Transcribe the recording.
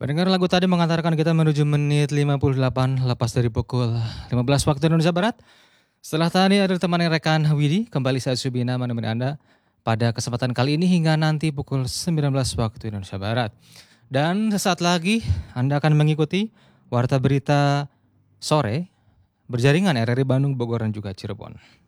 Pendengar lagu tadi mengantarkan kita menuju menit 58 lepas dari pukul 15 waktu Indonesia Barat. Setelah tadi ada teman rekan Widi, kembali saya Subina menemani Anda pada kesempatan kali ini hingga nanti pukul 19 waktu Indonesia Barat. Dan sesaat lagi Anda akan mengikuti Warta Berita Sore berjaringan RRI Bandung, Bogor, dan juga Cirebon.